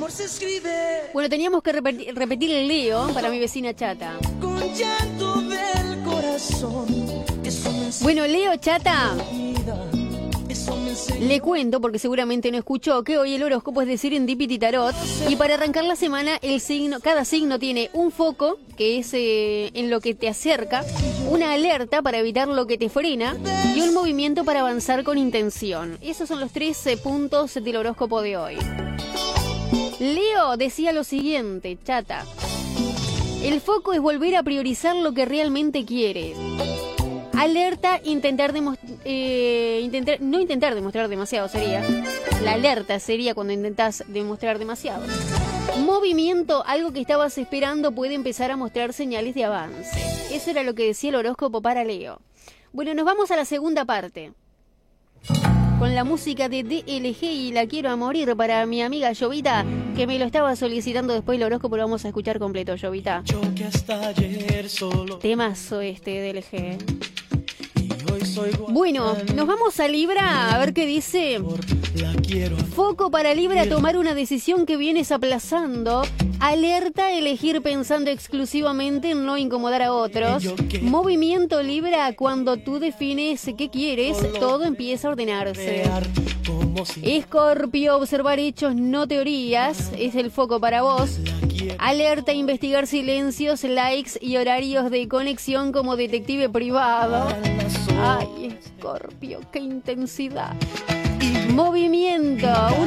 amor se escribe Bueno, teníamos que repetir el Leo para mi vecina Chata. con llanto del corazón. Eso me enseñó Bueno, Leo Chata, la vida. Eso me enseñó. le cuento, porque seguramente no escuchó, que hoy el horóscopo es de Serendipity Tarot. Y para arrancar la semana, cada signo tiene un foco, que es en lo que te acerca, una alerta para evitar lo que te frena y un movimiento para avanzar con intención. Esos son los 13 puntos del horóscopo de hoy. Leo decía lo siguiente, Chata. El foco es volver a priorizar lo que realmente quieres. Alerta, no intentar demostrar demasiado sería. La alerta sería cuando intentas demostrar demasiado. Movimiento, algo que estabas esperando puede empezar a mostrar señales de avance. Eso era lo que decía el horóscopo para Leo. Bueno, nos vamos a la segunda parte. Con la música de DLG y La Quiero a Morir para mi amiga Jovita, que me lo estaba solicitando después el horóscopo, lo vamos a escuchar completo, Jovita. Yo que hasta ayer solo Temazo este DLG. y hoy soy Bueno, nos vamos a Libra a ver qué dice. la quiero. Foco para Libra a tomar una decisión que vienes aplazando. Alerta a elegir pensando exclusivamente en no incomodar a otros. Movimiento Libra, cuando tú defines qué quieres, todo empieza a ordenarse. Como si Escorpio, observar hechos, no teorías, es el foco para vos. Alerta a investigar silencios, likes y horarios de conexión como detective privado. Ay, Escorpio, qué intensidad. Movimiento.